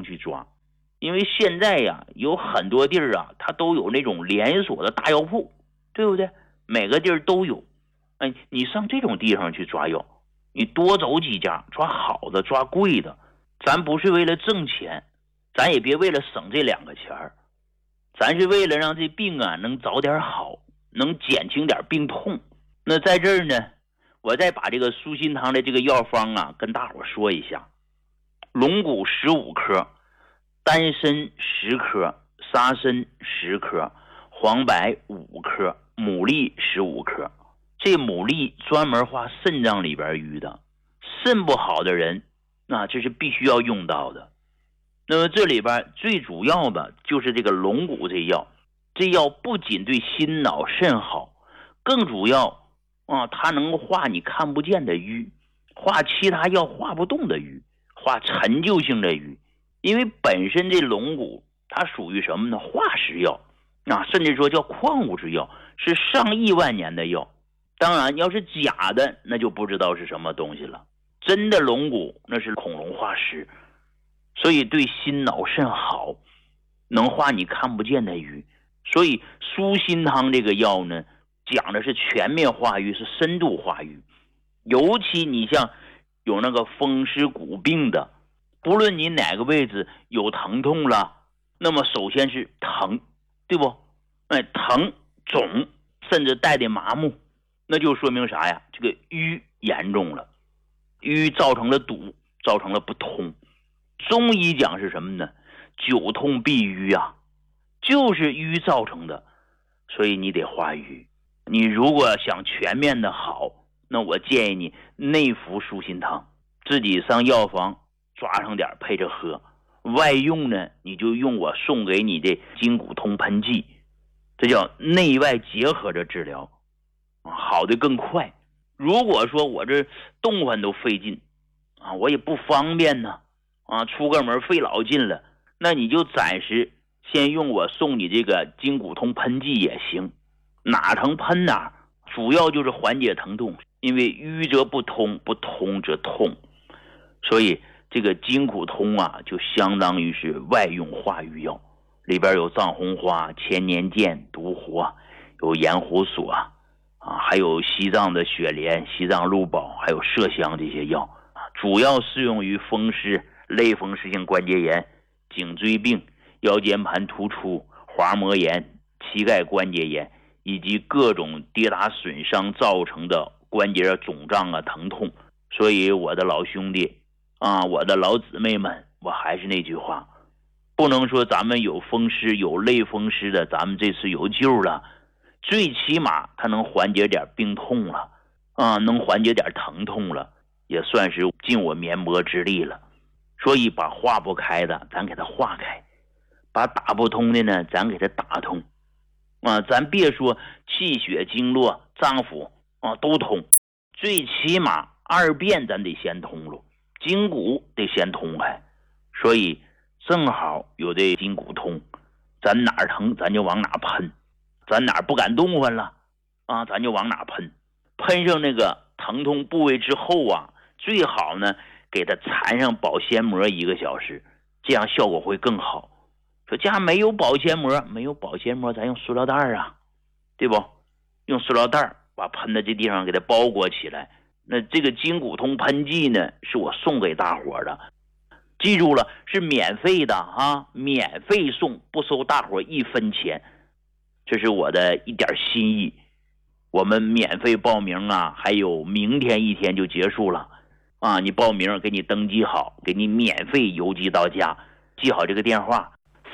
去抓。因为现在呀，有很多地儿啊，它都有那种连锁的大药铺，对不对？每个地儿都有。你上这种地方去抓药，你多走几家，抓好的，抓贵的。咱不是为了挣钱，咱也别为了省这2个钱儿，咱是为了让这病啊能早点好，能减轻点病痛。那在这儿呢，我再把这个舒心堂的这个药方啊跟大伙说一下。龙骨15克，丹参10克，沙参10克，黄柏5克，牡蛎15克。这牡蛎专门化肾脏里边淤的，肾不好的人这是必须要用到的。那么这里边最主要的就是这个龙骨这药，这药不仅对心脑肾好，更主要它能化你看不见的瘀，化其他药化不动的瘀，化陈旧性的瘀。因为本身这龙骨它属于什么呢？化石药，甚至说叫矿物质药，是上亿万年的药。当然要是假的那就不知道是什么东西了，真的龙骨那是恐龙化石，所以对心脑肾好，能化你看不见的瘀。所以舒心汤这个药呢，讲的是全面化瘀，是深度化瘀。尤其你像有那个风湿骨病的，不论你哪个位置有疼痛了，那么首先是疼，对不？疼、肿，甚至带的麻木，那就说明啥呀？这个瘀严重了，瘀造成了堵，造成了不通。中医讲是什么呢？久痛必瘀啊，就是瘀造成的，所以你得化瘀。你如果想全面的好，那我建议你内服舒心汤，自己上药房抓上点配着喝。外用呢，你就用我送给你的筋骨通喷剂，这叫内外结合着治疗，好的更快。如果说我这动换都费劲我也不方便呢出个门费老劲了，那你就暂时先用我送你这个筋骨通喷剂也行，哪疼喷哪，主要就是缓解疼痛。因为瘀则不通，不通则痛，所以这个筋骨通就相当于是外用化瘀药，里边有藏红花、千年剑、独活，有盐胡索还有西藏的雪莲、西藏鹿宝，还有麝香这些药主要适用于风湿、类风湿性关节炎、颈椎病、腰间盘突出、滑膜炎、膝盖关节炎，以及各种跌打损伤造成的关节肿胀疼痛。所以我的老兄弟我的老姊妹们，我还是那句话，不能说咱们有风湿有类风湿的咱们这次有救了，最起码它能缓解点病痛了能缓解点疼痛了，也算是尽我绵薄之力了。所以把化不开的咱给它化开，把打不通的呢咱给它打通咱别说气血经络脏腑都通，最起码2遍咱得先通了，筋骨得先通开。所以正好有这筋骨通，咱哪儿疼咱就往哪喷，咱哪儿不敢动换了咱就往哪喷。喷上那个疼痛部位之后最好呢给它缠上保鲜膜1个小时，这样效果会更好。说家没有保鲜膜，没有保鲜膜咱用塑料袋对不？用塑料袋把喷的这地方给它包裹起来。那这个筋骨通喷剂呢是我送给大伙的，记住了，是免费的免费送，不收大伙1分钱，这是我的一点心意。我们免费报名还有明天1天就结束了你报名给你登记好，给你免费邮寄到家。记好这个电话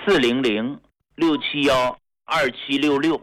400-671-2766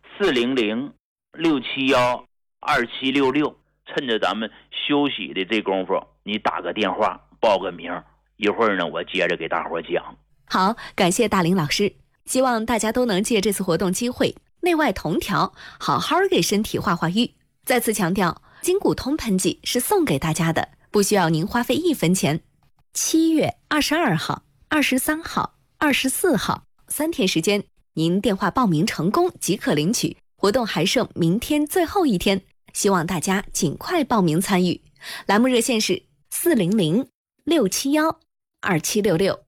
400-671-2766。趁着咱们休息的这功夫，你打个电话报个名，一会儿呢我接着给大伙讲。 好，感谢大林老师，希望大家都能借这次活动机会内外同调，好好给身体化化瘀。再次强调，筋骨通喷剂是送给大家的，不需要您花费1分钱。7月22号、23号、24号3天时间，您电话报名成功即可领取，活动还剩明天最后1天，希望大家尽快报名参与。栏目热线是400-671-2766